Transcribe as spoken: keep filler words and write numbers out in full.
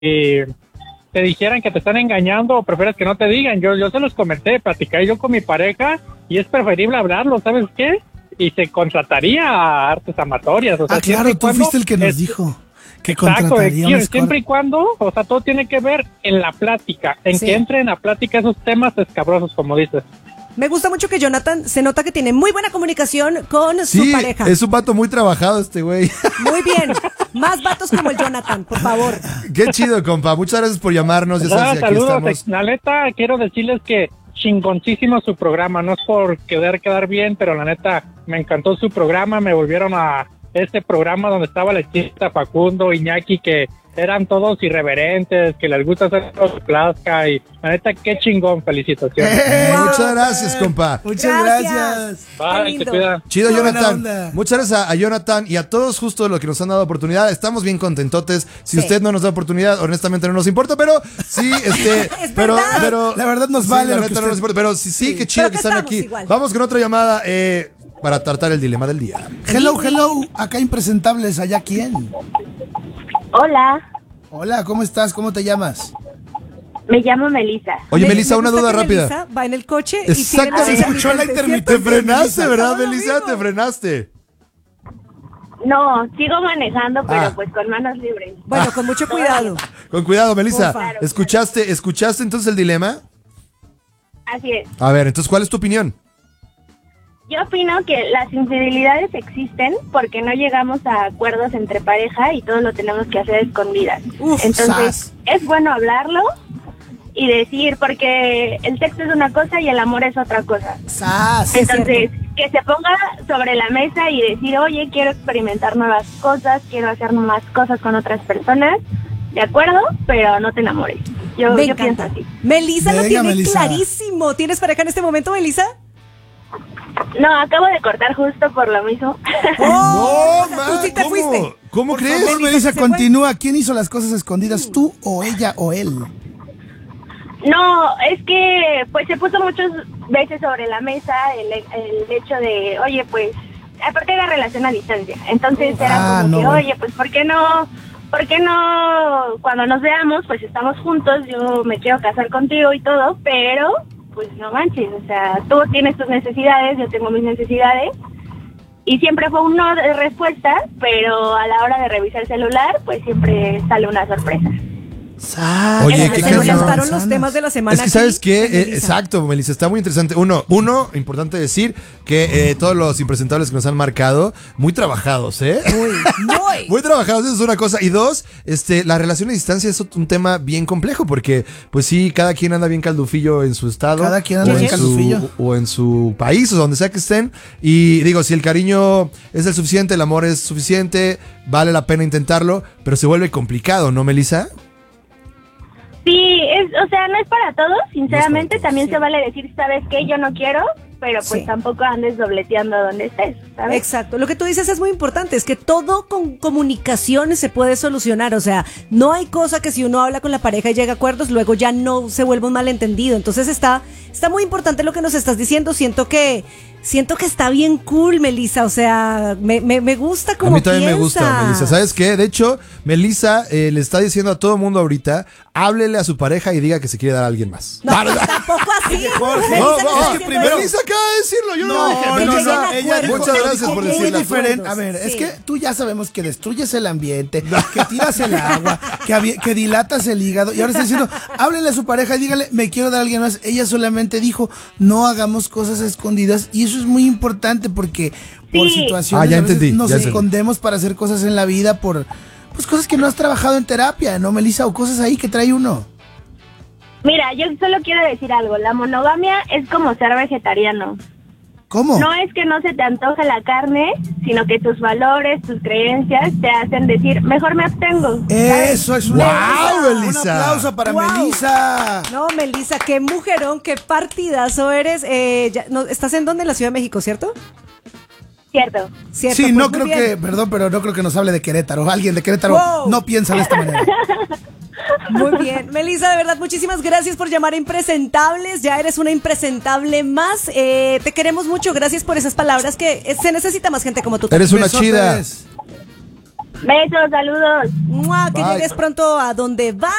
te dijeran que te están engañando o prefieres que no te digan. Yo yo se los comenté, platicé yo con mi pareja y es preferible hablarlo, ¿sabes qué? Y se contrataría a artes amatorias. O sea, ah, claro, tú cuando, fuiste el que nos es, dijo que contrataría. Exacto, siempre y cuando, o sea, todo tiene que ver en la plática, en sí. que entre en la plática esos temas escabrosos, como dices. Me gusta mucho que Jonathan se nota que tiene muy buena comunicación con sí, su pareja. Es un vato muy trabajado este güey. Muy bien. Más vatos como el Jonathan, por favor. Qué chido, compa. Muchas gracias por llamarnos. Ya sabes, ah, aquí saludos. estamos. La neta, quiero decirles que chingoncísimo su programa. No es por querer quedar bien, pero la neta, me encantó su programa. Me volvieron a este programa donde estaba la chica Facundo, Iñaki, que eran todos irreverentes, que les gusta hacer todo su plazca y la neta, qué chingón, felicitaciones. Eh, wow, muchas gracias, compa. Muchas gracias. gracias. Bye, te cuida. Chido, Jonathan. Muchas gracias a, a Jonathan y a todos justo los que nos han dado oportunidad. Estamos bien contentotes. Si sí. usted no nos da oportunidad, honestamente no nos importa, pero sí, este, es pero, verdad. pero la verdad nos sí, vale. La lo neta que no nos importa, pero sí, sí, sí. qué chido que están aquí. Igual. Vamos con otra llamada eh, para tratar el dilema del día. Hello, hello. Acá impresentables, allá quién. Hola. Hola, ¿cómo estás? ¿Cómo te llamas? Me llamo Melissa. Oye, Melissa, una duda rápida. Melissa va en el coche Exacto, y se escuchó la intermitente. Te frenaste, ¿verdad, Melissa? Te frenaste. No, sigo manejando, pero ah. pues con manos libres. Bueno, con mucho cuidado. Con cuidado, Melissa. Claro, ¿Escuchaste, claro. ¿Escuchaste entonces el dilema? Así es. A ver, entonces, ¿cuál es tu opinión? Yo opino que las infidelidades existen porque no llegamos a acuerdos entre pareja y todo lo tenemos que hacer a escondidas. Uf, Entonces, sas. es bueno hablarlo y decir, porque el sexo es una cosa y el amor es otra cosa. Sas. Entonces, que se ponga sobre la mesa y decir, oye, quiero experimentar nuevas cosas, quiero hacer más cosas con otras personas, de acuerdo, pero no te enamores. Yo, yo pienso así. Melissa Venga, lo tiene Melissa. clarísimo. ¿Tienes pareja en este momento, Melissa? No, acabo de cortar justo por lo mismo. ¡Oh! No, ¿Tú sí te ¿cómo? fuiste? ¿Cómo Por crees? favor, Melissa, continúa. ¿Quién hizo las cosas escondidas? ¿Tú o ella o él? No, es que pues se puso muchas veces sobre la mesa el, el hecho de, oye, pues, aparte de la relación a distancia. Entonces era Ah, como no, que, bueno. oye, pues, ¿por qué no? ¿Por qué no? Cuando nos veamos, pues estamos juntos, yo me quiero casar contigo y todo, pero pues no manches, o sea, tú tienes tus necesidades, yo tengo mis necesidades, y siempre fue un no de respuesta, pero a la hora de revisar el celular, pues siempre sale una sorpresa. Sas. Oye, Es ¿qué que crees? se me gastaron los temas de la semana. Es que, ¿sabes aquí, qué? Melissa. Eh, exacto, Melissa, está muy interesante. Uno, uno, importante decir que eh, todos los impresentables que nos han marcado, muy trabajados, ¿eh? Muy, muy. Muy trabajados, eso es una cosa. Y dos, este, la relación a distancia es un tema bien complejo, porque, pues sí, cada quien anda bien caldufillo en su estado. Cada quien anda o bien en caldufillo. su, o en su país, o donde sea que estén. Y digo, si el cariño es el suficiente, el amor es suficiente, vale la pena intentarlo, pero se vuelve complicado, ¿no, Melissa? Sí, es, o sea, no es para todos, sinceramente, No es para todos, también sí. se vale decir, ¿sabes qué? Yo no quiero, pero pues Sí. tampoco andes dobleteando donde estés, ¿sabes? Exacto, lo que tú dices es muy importante, es que todo con comunicación se puede solucionar, o sea, no hay cosa que si uno habla con la pareja y llega a acuerdos, luego ya no se vuelve un malentendido, entonces está, está muy importante lo que nos estás diciendo, siento que, siento que está bien cool, Melissa, o sea, me, me, me gusta como A mí también me piensas. gusta, Melissa. ¿Sabes qué? De hecho, Melissa eh, le está diciendo a todo el mundo ahorita, háblele a su pareja y diga que se quiere dar a alguien más. No, tampoco así. Jorge, Melissa No, no no, está es que diciendo primero eso. Melissa acaba de decirlo, yo no, No, lo dije. no, que no, lleguen a ella acuerdos. dijo, Muchas gracias por muy decirlo. diferente. A ver, es Sí. que tú ya sabemos que destruyes el ambiente, que tiras el agua, que, avi- que dilatas el hígado. Y ahora está diciendo, háblele a su pareja y dígale, me quiero dar a alguien más. Ella solamente dijo, no hagamos cosas escondidas. Y eso es muy importante porque por Sí. situaciones Ah, ya a veces entendí, nos ya entendí. escondemos para hacer cosas en la vida por pues cosas que no has trabajado en terapia, ¿no, Melissa? O cosas ahí que trae uno. Mira, yo solo quiero decir algo, la monogamia es como ser vegetariano. ¿Cómo? No es que no se te antoje la carne, sino que tus valores, tus creencias te hacen decir, mejor me abstengo. Eso es una ¡Guau, Un Melissa! aplauso para ¡Guau! Melissa. No, Melissa, qué mujerón, qué partidazo eres. Eh, ya- no, ¿estás en dónde? En la Ciudad de México, ¿cierto? Cierto. Cierto, Sí, pues no muy creo bien. que, perdón, pero no creo que nos hable de Querétaro. Alguien de Querétaro Wow. no piensa de esta manera. Muy bien. Melissa, de verdad, muchísimas gracias por llamar a Impresentables. Ya eres una impresentable más. Eh, te queremos mucho. Gracias por esas palabras que eh, se necesita más gente como tú. Eres una Besotes. chida. Besos, saludos. ¡Mua! Que Bye. llegues pronto a donde va.